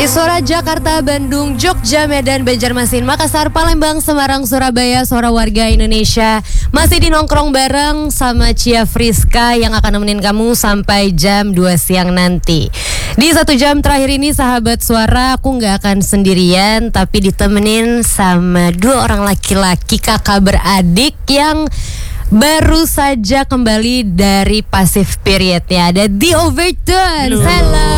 Suara Jakarta, Bandung, Jogja, Medan, Banjarmasin, Makassar, Palembang, Semarang, Surabaya, suara warga Indonesia. Masih di nongkrong bareng sama Cia Friska yang akan nemenin kamu sampai jam 2 siang nanti. Di 1 jam terakhir ini sahabat suara, aku gak akan sendirian, tapi ditemenin sama 2 orang laki-laki kakak beradik yang baru saja kembali dari Passive Period ya. Ada The Overtones. Hello.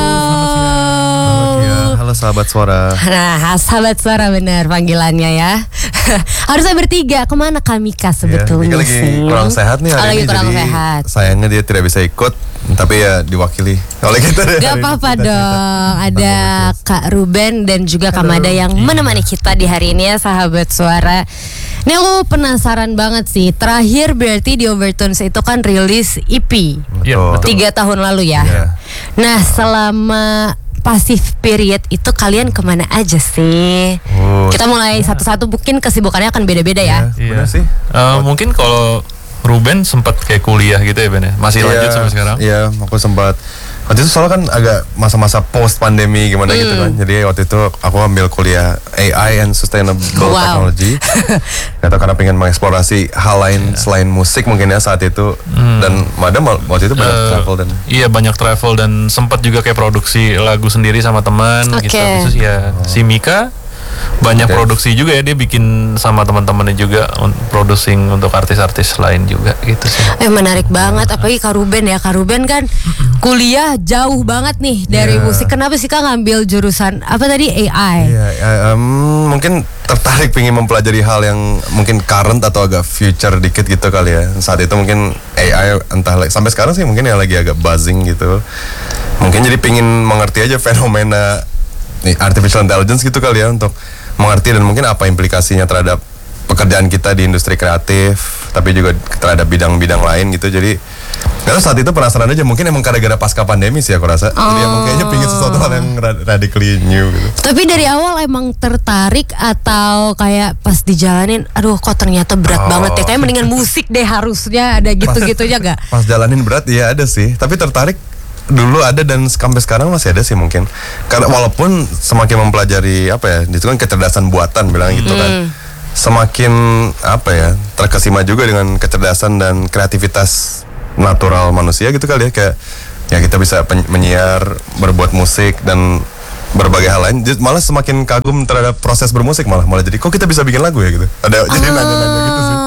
Halo sahabat suara. Nah, sahabat suara benar panggilannya ya. Harusnya bertiga. Kemana Kamika sebetulnya Mika lagi kurang sehat nih hari ini. Kurang jadi sehat. sayangnya dia tidak bisa ikut, tapi ya diwakili oleh kita. Gak apa-apa dong. Ada Kak Ruben dan juga Kak Mada yang menemani kita di hari ini ya sahabat suara. Ini aku penasaran banget sih. Terakhir berarti The Overtones itu kan rilis EP. Betul. 3 tahun lalu ya. Iya. Nah, selama Passive Period itu kalian kemana aja sih? Kita mulai satu-satu, mungkin kesibukannya akan beda-beda ya. Benar sih. Mungkin kalau Ruben sempat kayak kuliah gitu ya Ben ya? Masih lanjut sampai sekarang? Iya, aku sempat. Waktu itu soalnya kan agak masa-masa post pandemi gimana gitu kan. Jadi waktu itu aku ambil kuliah AI and Sustainable Technology. Atau karena pengen mengeksplorasi hal lain selain musik mungkin ya saat itu. Dan Madam waktu itu banyak travel dan iya, banyak travel dan sempat juga kayak produksi lagu sendiri sama teman gitu. Khusus ya si Mika banyak produksi juga ya, dia bikin sama teman-temannya juga producing untuk artis-artis lain juga gitu sih. Menarik banget, apalagi Kak Ruben ya. Kak Ruben kan kuliah jauh banget nih dari musik. Kenapa sih Kak ngambil jurusan apa tadi, AI? Iya, mungkin tertarik pengen mempelajari hal yang mungkin current atau agak future dikit gitu kali ya. Saat itu mungkin AI entah sampai sekarang sih mungkin ya lagi agak buzzing gitu. Mungkin jadi pengen mengerti aja fenomena artificial intelligence gitu kali ya, untuk mengerti dan mungkin apa implikasinya terhadap pekerjaan kita di industri kreatif, tapi juga terhadap bidang-bidang lain gitu. Jadi karena saat itu penasaran aja, mungkin emang gara-gara pasca pandemi sih aku rasa. Jadi emang kayaknya pingin sesuatu hal yang radically new gitu. Tapi dari awal emang tertarik atau kayak pas dijalanin, aduh kok ternyata berat banget ya, kayak mendingan musik deh, harusnya ada gitu-gitunya gak? Pas jalanin berat ya ada sih, tapi tertarik dulu ada dan sampai sekarang masih ada sih mungkin. Karena walaupun semakin mempelajari apa ya, itu kan kecerdasan buatan bilang gitu kan. Semakin apa ya, terkesima juga dengan kecerdasan dan kreativitas natural manusia gitu kali ya, kayak ya kita bisa menyiar, berbuat musik dan berbagai hal lain. Malah semakin kagum terhadap proses bermusik, malah jadi kok kita bisa bikin lagu ya gitu. Ada jadi nanya-nanya gitu sih.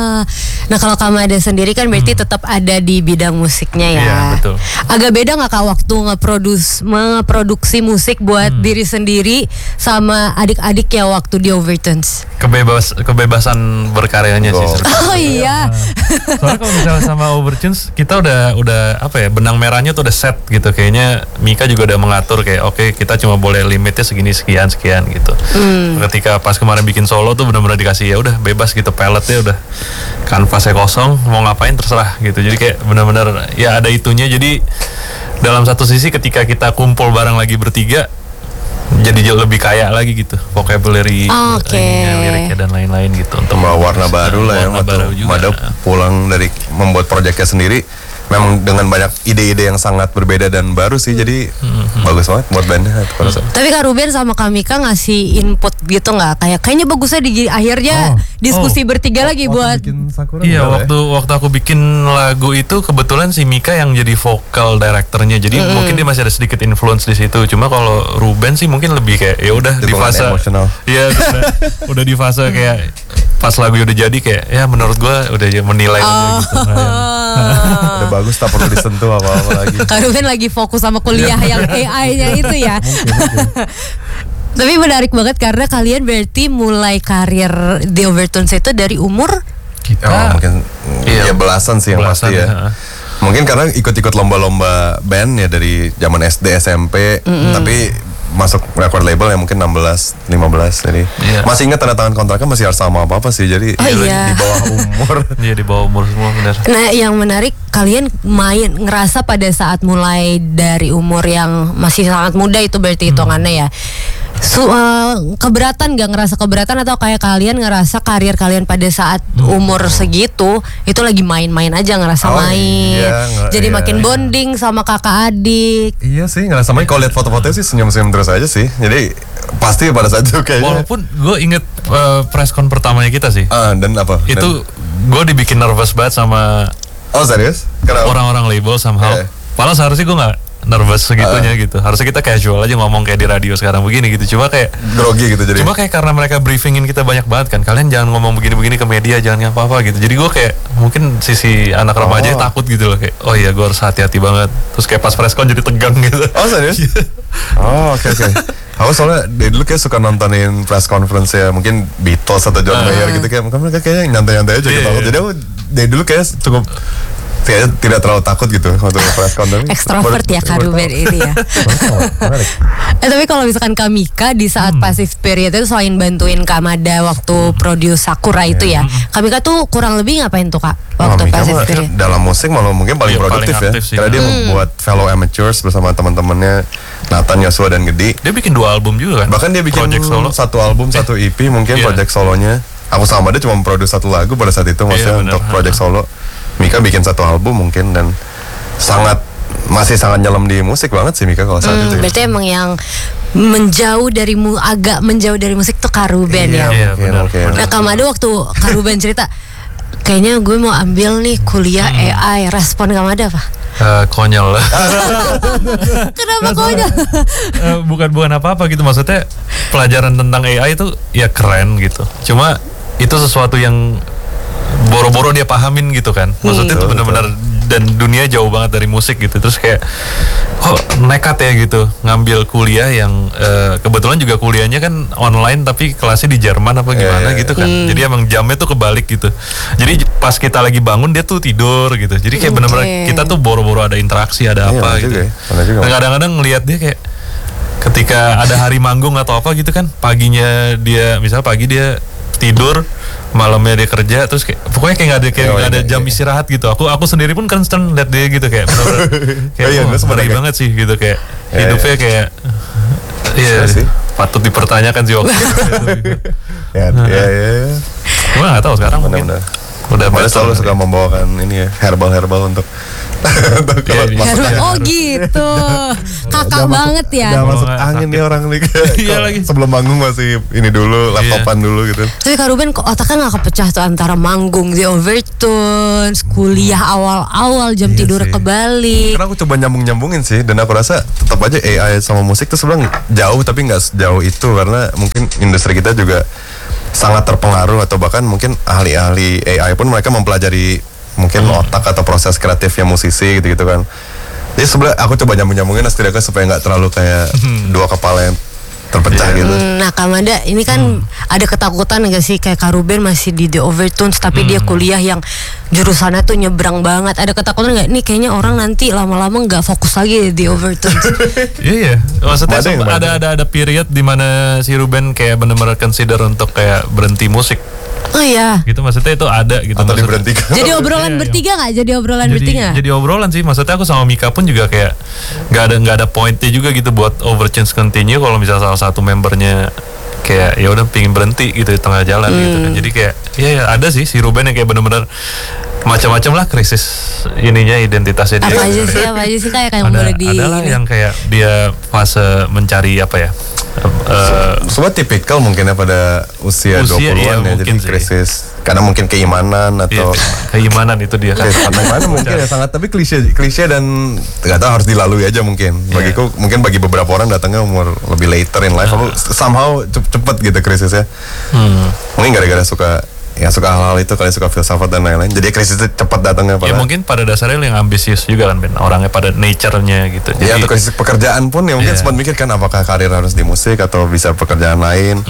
Nah kalau kamu ada sendiri kan berarti tetap ada di bidang musiknya ya. Iya, betul. Agak beda gak Kak waktu ngeproduksi musik buat diri sendiri sama adik-adik ya waktu di Overtones? Kebebasan berkaryanya sih. Oh iya. Soalnya kalau misalnya sama Overtones kita udah apa ya, benang merahnya tuh udah set gitu. Kayaknya Mika juga udah mengatur kayak oke, kita cuma boleh limitnya segini sekian gitu. Ketika pas kemarin bikin solo tuh benar-benar dikasih ya udah bebas gitu, palette-nya udah kanvasnya kosong, mau ngapain terserah gitu. Jadi kayak benar-benar ya ada itunya. Jadi dalam satu sisi ketika kita kumpul bareng lagi bertiga, jadi lebih kaya lagi gitu vocabulary, liriknya dan lain-lain gitu, untuk membawa warna baru lah ya. Mada pulang dari membuat proyeknya sendiri memang dengan banyak ide-ide yang sangat berbeda dan baru sih, jadi bagus banget buat bandnya. Tapi Kak Ruben sama Kak Mika ngasih input gitu nggak? Kayaknya bagusnya di akhirnya diskusi bertiga lagi buat. Iya, waktu aku bikin lagu itu kebetulan si Mika yang jadi vokal directornya, jadi mungkin dia masih ada sedikit influence di situ. Cuma kalau Ruben sih mungkin lebih kayak ya udah di fase emosional. Iya, udah di fase kayak pas lagu udah jadi kayak ya menurut gua udah menilai gitu. Udah bagus, tak perlu disentuh apa-apa lagi. Kak Ruben lagi fokus sama kuliah yang AI-nya itu ya. Tapi menarik banget karena kalian berarti mulai karir The Overtones itu dari umur kita mungkin ya belasan sih yang pasti ya. Mungkin karena ikut-ikut lomba-lomba band ya dari zaman SD SMP, tapi masuk record label ya mungkin 16, 15. Jadi masih ingat tanda tangan kontraknya masih harus sama apa sih. Jadi di bawah umur. Iya, di bawah umur semua, benar. Nah yang menarik, kalian ngerasa pada saat mulai dari umur yang masih sangat muda itu berarti hitungannya ya, keberatan gak, ngerasa keberatan atau kayak kalian ngerasa karir kalian pada saat umur segitu itu lagi main-main aja, ngerasa main, jadi makin bonding sama kakak adik. Iya sih, ngerasa main. Kalau lihat foto-fotonya sih senyum-senyum terus aja sih. Jadi pasti pada saat itu kayaknya. Walaupun gue inget press con pertamanya kita sih. Dan apa? Itu gue dibikin nervous banget sama Oh serius? orang-orang label somehow. Padahal seharusnya gue gak nervous segitunya gitu. Harusnya kita casual aja ngomong kayak di radio sekarang begini gitu. Cuma kayak grogi gitu jadi. Cuma kayak karena mereka briefingin kita banyak banget kan. Kalian jangan ngomong begini-begini ke media, jangan apa-apa gitu. Jadi gue kayak mungkin sisi anak remaja takut gitu loh, kayak oh iya gue harus hati-hati banget. Terus kayak pas press con jadi tegang gitu. Oh serius? Oke. Aku soalnya dari dulu kayak suka nontonin press conference ya, mungkin Beatles atau John Mayer gitu, kayak mereka kayaknya nyantai-nyantai aja gitu. Jadi aku dari dulu kayak cukup tidak terlalu takut gitu waktu press con. Ekstrovert ya Kak Ruben ini ya. Tapi kalau misalkan Kak Mika di saat Passive Period itu selain bantuin Kak Mada waktu produce Sakura itu ya, Kak Mika tuh kurang lebih ngapain tuh Kak waktu Passive Period? Dalam musik malah mungkin paling produktif ya, karena dia membuat fellow amateurs bersama teman-temannya Nathan, Yosua dan Gedi. Dia bikin 2 album juga kan? Bahkan dia bikin project solo. 1 album, 1 EP mungkin project solonya. Aku sama dia cuma produce 1 lagu pada saat itu, maksudnya untuk project solo. Mika bikin 1 album mungkin, dan masih sangat nyelam di musik banget sih Mika kalau saat itu. Berarti emang yang agak menjauh dari musik tuh Kak Ruben ya. Iya, benar. Nah Kak Mada waktu Kak Ruben cerita, kayaknya gue mau ambil nih kuliah AI, respon Kak Mada apa? Konyol lah. Kenapa konyol? Bukan apa-apa gitu, maksudnya pelajaran tentang AI itu ya keren gitu. Cuma itu sesuatu yang boro-boro dia pahamin gitu kan. Maksudnya itu benar-benar, dan dunia jauh banget dari musik gitu. Terus kayak nekat ya gitu ngambil kuliah yang kebetulan juga kuliahnya kan online tapi kelasnya di Jerman apa gimana gitu kan. Jadi emang jamnya tuh kebalik gitu. Jadi pas kita lagi bangun dia tuh tidur gitu. Jadi kayak benar-benar kita tuh boro-boro ada interaksi, ada apa gitu. Dan kadang-kadang ngelihat dia kayak ketika ada hari manggung atau apa gitu kan, paginya dia misalnya pagi dia tidur, malamnya dia kerja, terus kayak pokoknya kayak nggak ada jam istirahat gitu. Aku sendiri pun concern lihat dia gitu, kayak ngeri banget sih gitu, kayak hidupnya kayak patut dipertanyakan sih waktu itu. Gue nggak tahu sekarang mungkin udah selalu suka membawakan ini ya, herbal untuk oh gitu. Kakak banget ya. Udah masuk angin nih orang nih. Lagi. Sebelum manggung masih ini dulu, laptopan dulu gitu. Tapi Kak Ruben kok otaknya gak kepecah tuh antara manggung di Overtones, kuliah awal-awal jam tidur kebalik. Karena aku coba nyambungin sih, dan aku rasa tetap aja AI sama musik tuh sebenarnya jauh, tapi nggak sejauh itu, karena mungkin industri kita juga sangat terpengaruh, atau bahkan mungkin ahli-ahli AI pun mereka mempelajari mungkin otak atau proses kreatifnya musisi gitu kan. Jadi sebenarnya aku coba nyambungin setidaknya supaya nggak terlalu kayak dua kepala yang terpecah gitu. Nah Kak Mada ini kan ada ketakutan gak sih kayak Kak Ruben masih di The Overtones tapi dia kuliah yang jurusannya tuh nyebrang banget. Ada ketakutan gak nih kayaknya orang nanti lama-lama gak fokus lagi di The Overtones? Iya, maksudnya ada period dimana si Ruben kayak benar-benar consider untuk kayak berhenti musik. Oh iya. Gitu maksudnya itu ada gitu. Atau diberhentikan. Jadi obrolan bertiga nggak? Jadi obrolan bertiga? Jadi obrolan sih. Maksudnya aku sama Mika pun juga kayak nggak ada pointnya juga gitu buat Overchance continue kalau misalnya salah satu membernya kayak ya udah pingin berhenti gitu di tengah jalan gitu kan. Jadi kayak ya ada sih si Ruben yang kayak bener-bener macam-macam lah krisis ininya, identitasnya dia. Apa aja sih kayak boleh di. Ada lah yang kayak dia fase mencari apa ya? Semua tipikal mungkin ya pada usia 20-an ya, jadi krisis karena mungkin keimanan atau keimanan itu dia kan. Keimanan mungkin ya sangat, tapi klise dan nggak tahu, harus dilalui aja mungkin. Bagiku mungkin bagi beberapa orang datangnya umur lebih later in life, lalu somehow cepet gitu krisisnya. Mungkin gara-gara suka hal-hal itu, kali suka filsafat dan lain-lain, jadi krisis itu cepat datangnya. Ya mungkin pada dasarnya yang ambisius juga kan Ben, orangnya pada nature-nya gitu. Ya untuk krisis pekerjaan pun ya mungkin sempat mikir kan apakah karir harus di musik atau bisa pekerjaan lain.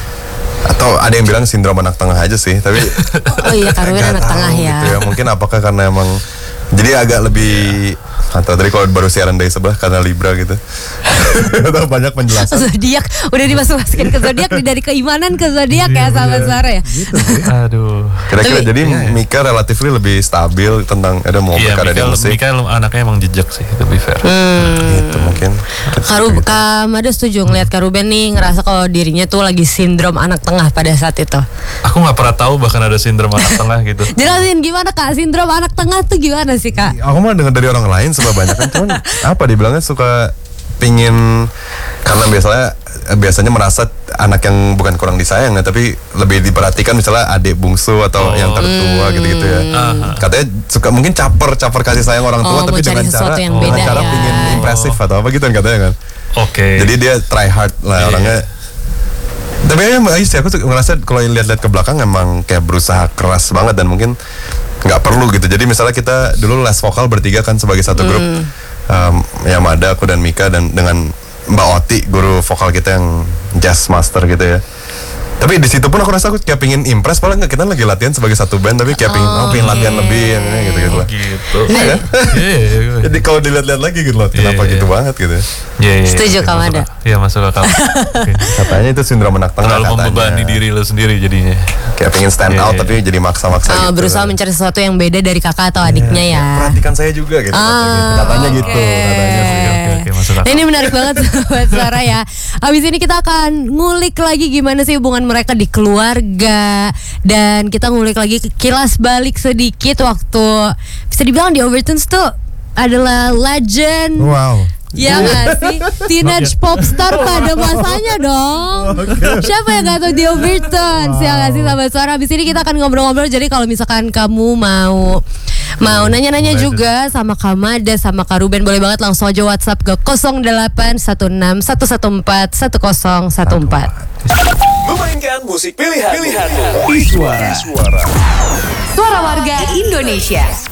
Atau ada yang bilang sindrom anak tengah aja sih, tapi oh iya Karwen anak tengah ya. Gitu ya. Mungkin apakah karena emang jadi agak lebih atau tadi kalau baru siaran dari sebelah karena Libra gitu. Atau banyak penjelasan. Zodiak udah dimasukin ke zodiak, dari keimanan ke zodiak ya sahabat suara ya. Gitu. Aduh. Kira-kira jadi Mika relatif lebih stabil tentang ada mau berkarya di musik. Mika anaknya emang jejak sih, to be fair. Gitu mungkin. mungkin. Kak Mada setuju ngeliat Kak Ruben nih ngerasa kalau dirinya tuh lagi sindrom anak tengah pada saat itu. Aku nggak pernah tahu bahkan ada sindrom anak tengah gitu. Jelasin gimana Kak, sindrom anak tengah tuh gimana sih Kak? Aku mah dengar dari orang lain sebanyak kan, cuman apa dibilangnya suka pingin, karena biasanya merasa anak yang bukan kurang disayang ya, tapi lebih diperhatikan, misalnya adik bungsu atau yang tertua gitu-gitu ya. Katanya suka mungkin caper kasih sayang orang tua, tapi dengan cara ya. pingin impresif atau apa gitu kan katanya kan. Oke. Jadi dia try hard lah orangnya. Tapi ya aku ngerasa kalau lihat-lihat ke belakang emang kayak berusaha keras banget, dan mungkin nggak perlu gitu. Jadi misalnya kita dulu les vokal bertiga kan sebagai satu grup, ya Mada, aku dan Mika, dan dengan Mbak Oti, guru vokal kita yang jazz master gitu ya. Tapi di situ pun aku rasa aku kayak pingin impress, padahal kita lagi latihan sebagai satu band, tapi kayak pingin latihan lebih yang ini gitu lah. Gitu. Iya kan? Jadi kalau dilihat-lihat lagi gitu loh, kenapa gitu banget gitu. Setuju Kak Mada. Iya, masuk akal. Katanya itu sindrom anak tengah Terlalu katanya. membebani diri lo sendiri jadinya. Kayak pengen stand out tapi jadi maksa-maksa gitu. Berusaha mencari sesuatu yang beda dari kakak atau adiknya ya. Perhatikan saya juga gitu. Katanya gitu. Oke, masuk akal. Nah, ini menarik banget Sobat Suara ya. Abis ini kita akan ngulik lagi gimana sih hubungan mereka di keluarga, dan kita ngulik lagi kilas balik sedikit waktu bisa dibilang di Overtones tuh adalah legend. Wow. Ya gak sih? Teenage pop star pada masanya dong. Siapa yang gak tahu di Overtones? Ya gak sih Sobat Suara? Abis ini kita akan ngobrol-ngobrol. Jadi kalau misalkan kamu mau nanya-nanya juga sama Kak Mada, sama Kak Ruben, boleh banget langsung aja WhatsApp ke 0816 114 1014. Memainkan musik pilihanmu. Suara Warga Indonesia.